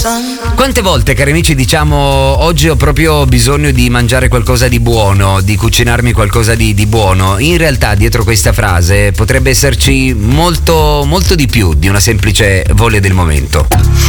Quante volte, cari amici, diciamo oggi ho proprio bisogno di mangiare qualcosa di buono, di cucinarmi qualcosa di buono. In realtà dietro questa frase potrebbe esserci molto di più di una semplice voglia del momento.